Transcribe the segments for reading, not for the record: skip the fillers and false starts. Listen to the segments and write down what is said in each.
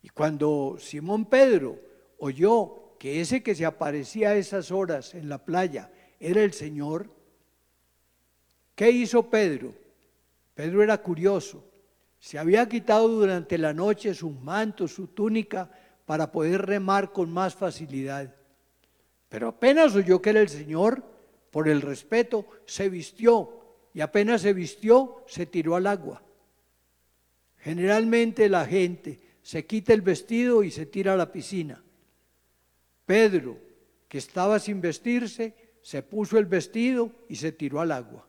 Y cuando Simón Pedro oyó que ese que se aparecía a esas horas en la playa era el Señor, ¿qué hizo Pedro? Pedro era curioso. Se había quitado durante la noche sus mantos, su túnica, para poder remar con más facilidad. Pero apenas oyó que era el Señor, por el respeto, se vistió, y apenas se vistió, se tiró al agua. Generalmente la gente se quita el vestido y se tira a la piscina. Pedro, que estaba sin vestirse, se puso el vestido y se tiró al agua.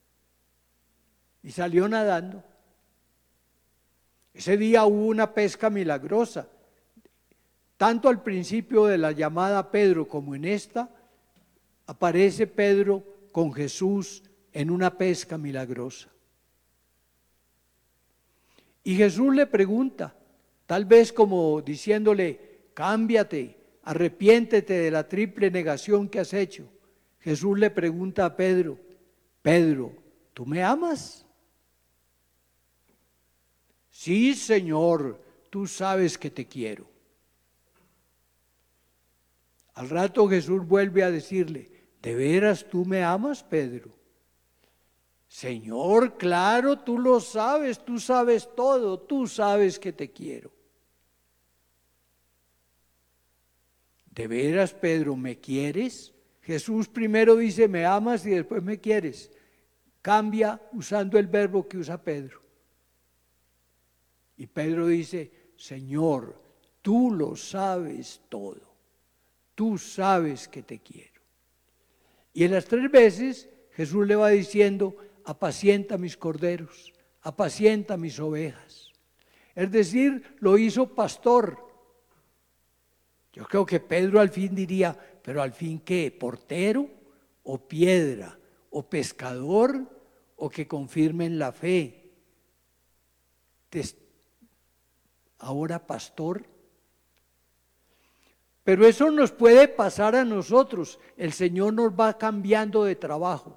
Y salió nadando. Ese día hubo una pesca milagrosa. Tanto al principio de la llamada a Pedro como en esta, aparece Pedro con Jesús en una pesca milagrosa. Y Jesús le pregunta, tal vez como diciéndole, cámbiate, arrepiéntete de la triple negación que has hecho. Jesús le pregunta a Pedro, Pedro, ¿tú me amas? Sí, Señor, tú sabes que te quiero. Al rato Jesús vuelve a decirle, ¿de veras tú me amas, Pedro? Señor, claro, tú lo sabes, tú sabes todo, tú sabes que te quiero. ¿De veras, Pedro, me quieres? Jesús primero dice, me amas y después me quieres. Cambia usando el verbo que usa Pedro. Y Pedro dice, Señor, tú lo sabes todo. Tú sabes que te quiero. Y en las 3 veces Jesús le va diciendo, apacienta mis corderos, apacienta mis ovejas. Es decir, lo hizo pastor. Yo creo que Pedro al fin diría, pero al fin ¿qué? ¿Portero o piedra o pescador o que confirmen la fe? Ahora pastor. Pero eso nos puede pasar a nosotros. El Señor nos va cambiando de trabajo.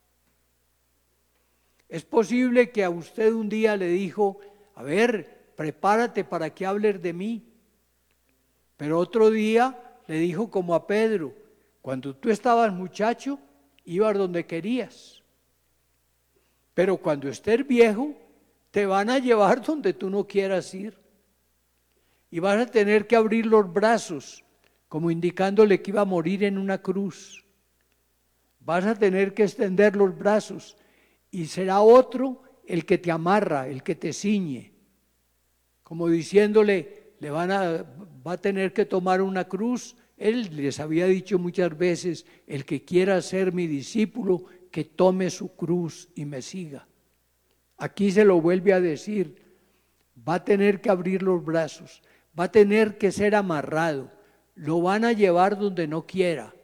Es posible que a usted un día le dijo, a ver, prepárate para que hables de mí. Pero otro día le dijo como a Pedro, cuando tú estabas muchacho, ibas donde querías. Pero cuando estés viejo, te van a llevar donde tú no quieras ir. Y vas a tener que abrir los brazos, como indicándole que iba a morir en una cruz. Vas a tener que extender los brazos y será otro el que te amarra, el que te ciñe. Como diciéndole, va a tener que tomar una cruz. Él les había dicho muchas veces, el que quiera ser mi discípulo, que tome su cruz y me siga. Aquí se lo vuelve a decir, va a tener que abrir los brazos, va a tener que ser amarrado, lo van a llevar donde no quiera.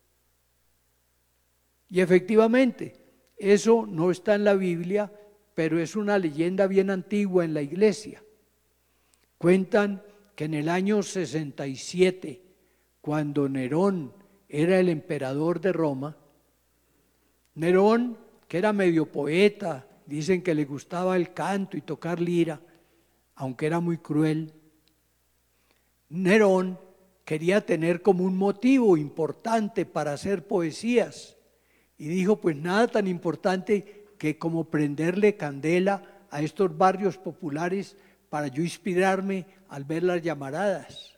Y efectivamente, eso no está en la Biblia, pero es una leyenda bien antigua en la iglesia. Cuentan que en el año 67, cuando Nerón era el emperador de Roma, Nerón, que era medio poeta, dicen que le gustaba el canto y tocar lira, aunque era muy cruel, Nerón quería tener como un motivo importante para hacer poesías y dijo, pues nada tan importante que como prenderle candela a estos barrios populares para yo inspirarme al ver las llamaradas.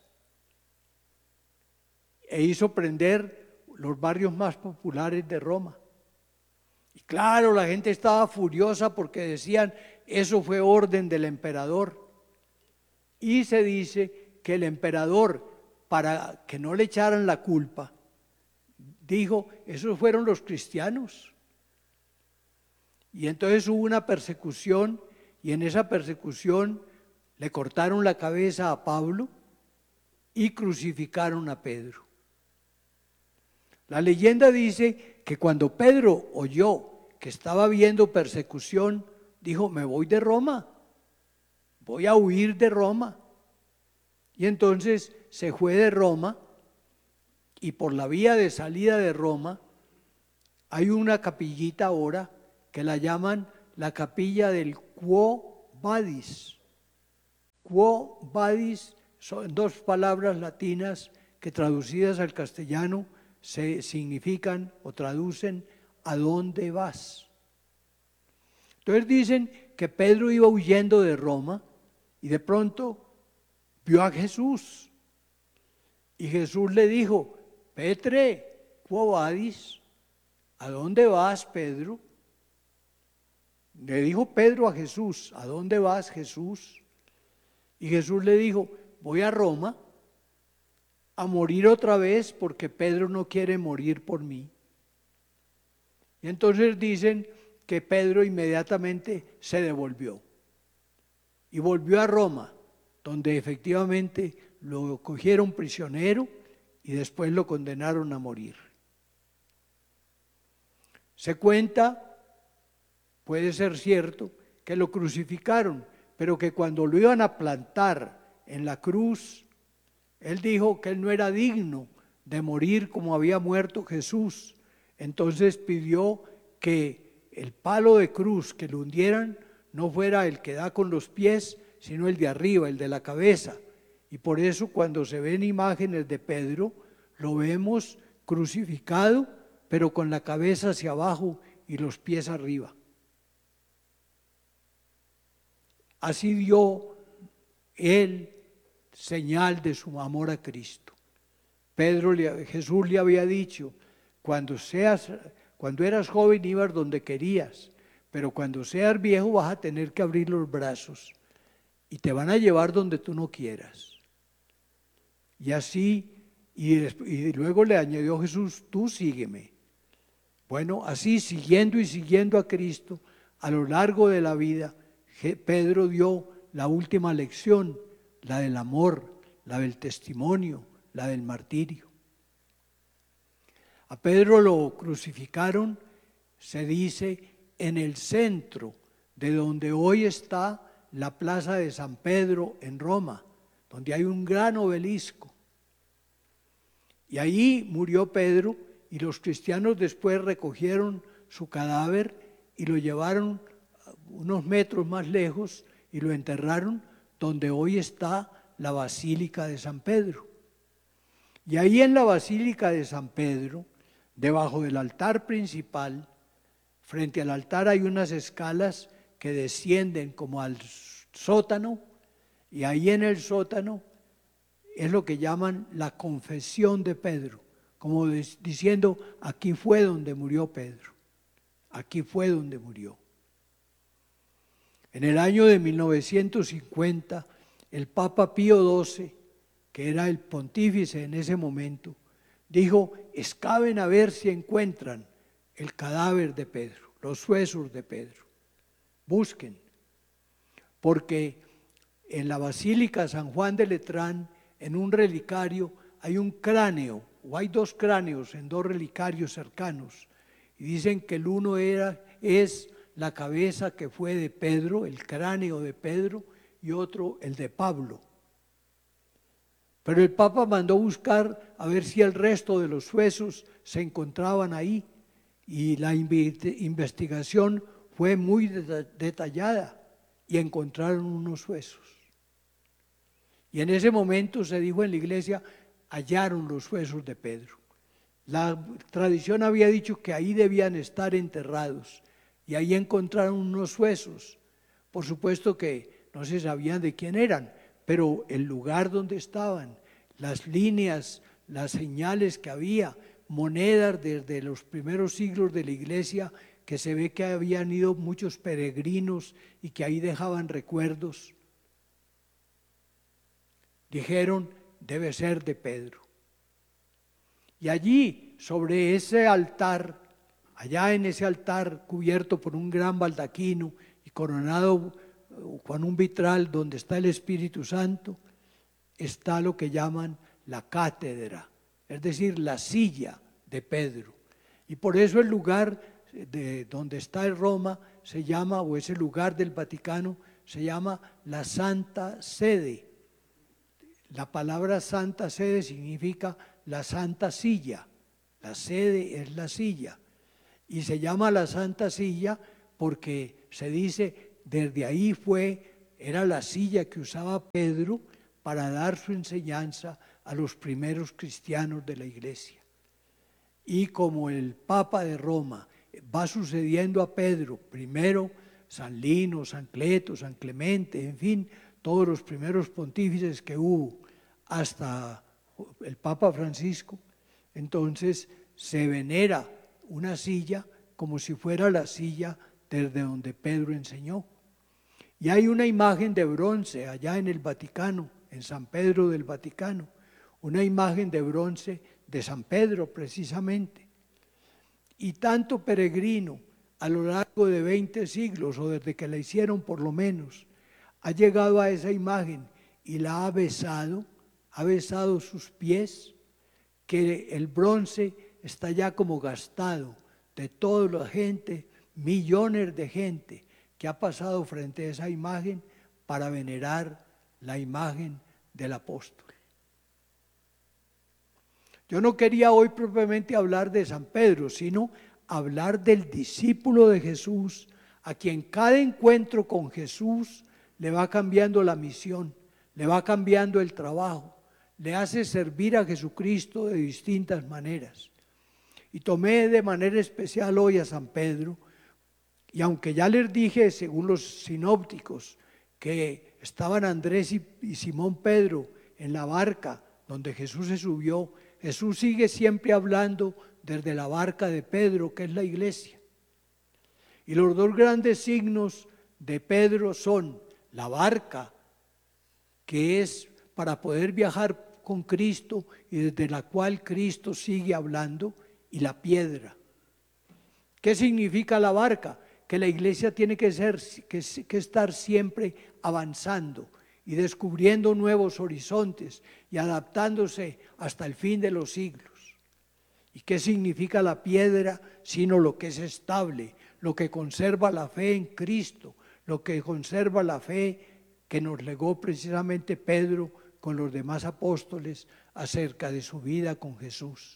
E hizo prender los barrios más populares de Roma. Y claro, la gente estaba furiosa porque decían, eso fue orden del emperador. Y se dice que el emperador, para que no le echaran la culpa, dijo, esos fueron los cristianos. Y entonces hubo una persecución, y en esa persecución le cortaron la cabeza a Pablo y crucificaron a Pedro. La leyenda dice que cuando Pedro oyó que estaba habiendo persecución, dijo, me voy de Roma, voy a huir de Roma. Y entonces se fue de Roma, y por la vía de salida de Roma hay una capillita ahora que la llaman la capilla del Quo Vadis. Quo Vadis son dos palabras latinas que traducidas al castellano significan o traducen ¿a dónde vas? Entonces dicen que Pedro iba huyendo de Roma y de pronto vio a Jesús. Y Jesús le dijo: Petre, quo vadis? ¿A dónde vas, Pedro? Le dijo Pedro a Jesús: ¿a dónde vas, Jesús? Y Jesús le dijo: voy a Roma a morir otra vez porque Pedro no quiere morir por mí. Y entonces dicen que Pedro inmediatamente se devolvió y volvió a Roma, donde efectivamente lo cogieron prisionero y después lo condenaron a morir. Se cuenta, puede ser cierto, que lo crucificaron, pero que cuando lo iban a plantar en la cruz, él dijo que él no era digno de morir como había muerto Jesús. Entonces pidió que el palo de cruz que lo hundieran no fuera el que da con los pies, sino el de arriba, el de la cabeza. Y por eso cuando se ven imágenes de Pedro, lo vemos crucificado, pero con la cabeza hacia abajo y los pies arriba. Así dio él señal de su amor a Cristo. Jesús le había dicho: cuando eras joven ibas donde querías, pero cuando seas viejo vas a tener que abrir los brazos y te van a llevar donde tú no quieras. Y así, y luego le añadió Jesús: tú sígueme. Bueno, así siguiendo a Cristo a lo largo de la vida, Pedro dio la última lección, la del amor, la del testimonio, la del martirio. A Pedro lo crucificaron, se dice, en el centro de donde hoy está la plaza de San Pedro en Roma, donde hay un gran obelisco. Y allí murió Pedro, y los cristianos después recogieron su cadáver y lo llevaron unos metros más lejos y lo enterraron donde hoy está la Basílica de San Pedro. Y ahí en la Basílica de San Pedro, debajo del altar principal, frente al altar hay unas escalas que descienden como al sótano, y ahí en el sótano es lo que llaman la confesión de Pedro, como diciendo: aquí fue donde murió Pedro, aquí fue donde murió. En el año de 1950, el Papa Pío XII, que era el pontífice en ese momento, dijo: excaven a ver si encuentran el cadáver de Pedro, los huesos de Pedro. Busquen, porque en la Basílica San Juan de Letrán, en un relicario, hay un cráneo, o hay dos cráneos en dos relicarios cercanos, y dicen que el uno es la cabeza que fue de Pedro, el cráneo de Pedro, y otro el de Pablo. Pero el Papa mandó buscar a ver si el resto de los huesos se encontraban ahí, y la investigación fue muy detallada y encontraron unos huesos. Y en ese momento se dijo en la iglesia: hallaron los huesos de Pedro. La tradición había dicho que ahí debían estar enterrados, y ahí encontraron unos huesos. Por supuesto que no se sabían de quién eran, pero el lugar donde estaban, las líneas, las señales que había, monedas desde los primeros siglos de la iglesia, que se ve que habían ido muchos peregrinos y que ahí dejaban recuerdos. Dijeron: debe ser de Pedro. Y allí, sobre ese altar, allá en ese altar cubierto por un gran baldaquino y coronado con un vitral donde está el Espíritu Santo, está lo que llaman la cátedra, es decir, la silla de Pedro. Y por eso el lugar de donde está en Roma se llama, o ese lugar del Vaticano, se llama la Santa Sede. La palabra Santa Sede significa la Santa Silla. La sede es la silla. Y se llama la Santa Silla porque se dice, desde ahí era la silla que usaba Pedro para dar su enseñanza a los primeros cristianos de la iglesia. Y como el Papa de Roma va sucediendo a Pedro, primero San Lino, San Cleto, San Clemente, en fin, todos los primeros pontífices que hubo, hasta el Papa Francisco, entonces se venera una silla como si fuera la silla desde donde Pedro enseñó. Y hay una imagen de bronce allá en el Vaticano, en San Pedro del Vaticano, una imagen de bronce de San Pedro precisamente. Y tanto peregrino a lo largo de 20 siglos, o desde que la hicieron por lo menos, ha llegado a esa imagen y la ha besado sus pies, que el bronce está ya como gastado de toda la gente, millones de gente que ha pasado frente a esa imagen para venerar la imagen del apóstol. Yo no quería hoy propiamente hablar de San Pedro, sino hablar del discípulo de Jesús, a quien cada encuentro con Jesús le va cambiando la misión, le va cambiando el trabajo, le hace servir a Jesucristo de distintas maneras. Y tomé de manera especial hoy a San Pedro, y aunque ya les dije, según los sinópticos, que estaban Andrés y Simón Pedro en la barca donde Jesús se subió, Jesús sigue siempre hablando desde la barca de Pedro, que es la iglesia. Y los dos grandes signos de Pedro son la barca, que es para poder viajar con Cristo y desde la cual Cristo sigue hablando, y la piedra. ¿Qué significa la barca? Que la iglesia tiene que estar siempre avanzando y descubriendo nuevos horizontes y adaptándose hasta el fin de los siglos. ¿Y qué significa la piedra? Sino lo que es estable, lo que conserva la fe en Cristo, lo que conserva la fe que nos legó precisamente Pedro con los demás apóstoles acerca de su vida con Jesús.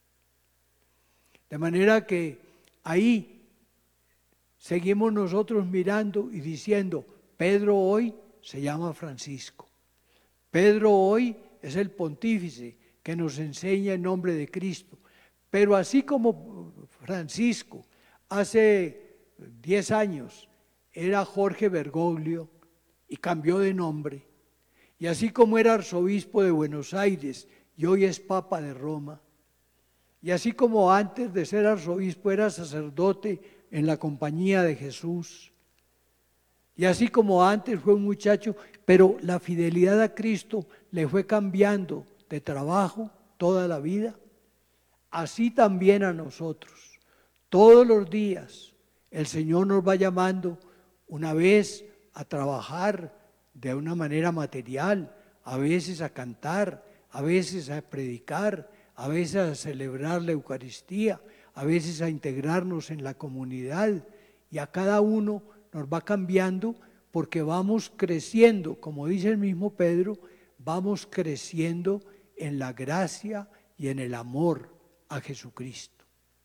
De manera que ahí seguimos nosotros mirando y diciendo, Pedro hoy se llama Francisco. Pedro hoy es el pontífice que nos enseña en nombre de Cristo. Pero así como Francisco hace 10 años era Jorge Bergoglio y cambió de nombre, y así como era arzobispo de Buenos Aires y hoy es Papa de Roma, y así como antes de ser arzobispo era sacerdote en la Compañía de Jesús, y así como antes fue un muchacho, pero la fidelidad a Cristo le fue cambiando de trabajo toda la vida, así también a nosotros. Todos los días el Señor nos va llamando una vez a trabajar de una manera material, a veces a cantar, a veces a predicar, a veces a celebrar la Eucaristía, a veces a integrarnos en la comunidad, y a cada uno nos va cambiando porque vamos creciendo, como dice el mismo Pedro, vamos creciendo en la gracia y en el amor a Jesucristo.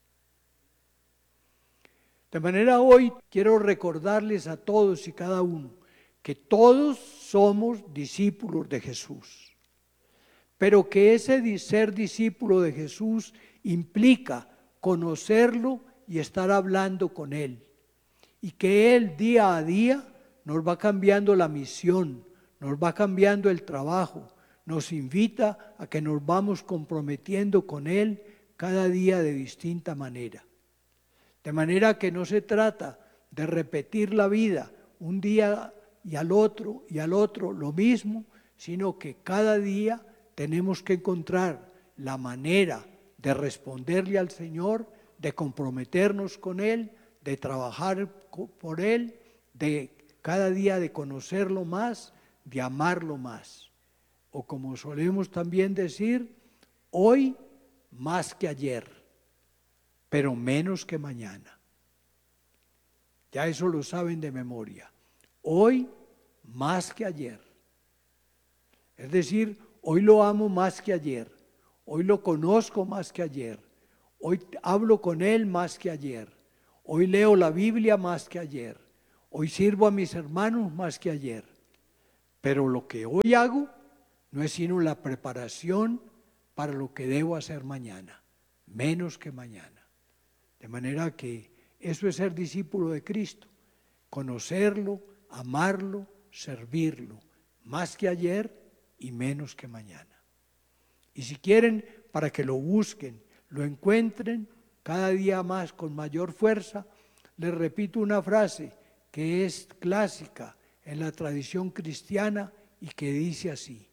De manera hoy quiero recordarles a todos y cada uno que todos somos discípulos de Jesús, pero que ese ser discípulo de Jesús implica conocerlo y estar hablando con Él, y que Él día a día nos va cambiando la misión, nos va cambiando el trabajo, nos invita a que nos vamos comprometiendo con Él cada día de distinta manera. De manera que no se trata de repetir la vida un día y al otro lo mismo, sino que cada día tenemos que encontrar la manera de responderle al Señor, de comprometernos con Él, de trabajar por Él, de cada día de conocerlo más, de amarlo más. O como solemos también decir, hoy más que ayer, pero menos que mañana. Ya eso lo saben de memoria. Hoy más que ayer. Es decir, hoy lo amo más que ayer. Hoy lo conozco más que ayer. Hoy hablo con Él más que ayer. Hoy leo la Biblia más que ayer. Hoy sirvo a mis hermanos más que ayer. Pero lo que hoy hago no es sino la preparación para lo que debo hacer mañana, menos que mañana. De manera que eso es ser discípulo de Cristo, conocerlo, amarlo, servirlo, más que ayer y menos que mañana. Y si quieren, para que lo busquen, lo encuentren cada día más con mayor fuerza, les repito una frase que es clásica en la tradición cristiana y que dice así: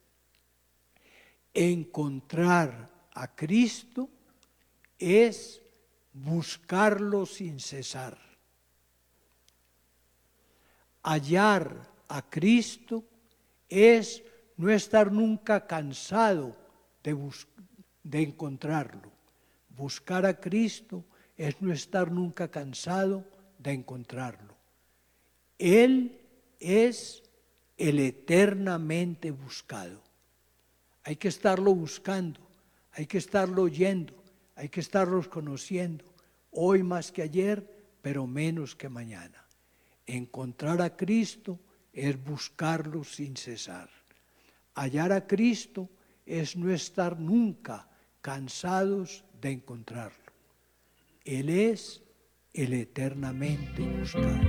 encontrar a Cristo es buscarlo sin cesar. Hallar a Cristo es no estar nunca cansado de encontrarlo. Buscar a Cristo es no estar nunca cansado de encontrarlo. Él es el eternamente buscado. Hay que estarlo buscando, hay que estarlo oyendo, hay que estarlos conociendo, hoy más que ayer, pero menos que mañana. Encontrar a Cristo es buscarlo sin cesar. Hallar a Cristo es no estar nunca cansados de encontrarlo. Él es el eternamente buscado.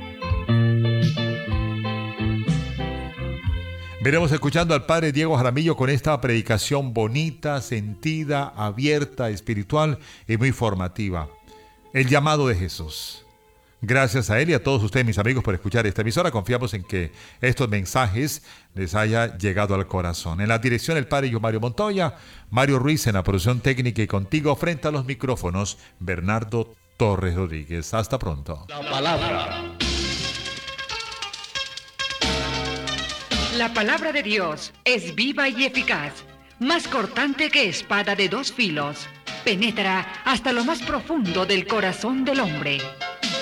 Veremos escuchando al Padre Diego Jaramillo con esta predicación bonita, sentida, abierta, espiritual y muy formativa. El llamado de Jesús. Gracias a él y a todos ustedes, mis amigos, por escuchar esta emisora. Confiamos en que estos mensajes les haya llegado al corazón. En la dirección el Padre Mario Montoya, Mario Ruiz en la producción técnica y contigo frente a los micrófonos, Bernardo Torres Rodríguez. Hasta pronto. La palabra. La palabra de Dios es viva y eficaz, más cortante que espada de dos filos. Penetra hasta lo más profundo del corazón del hombre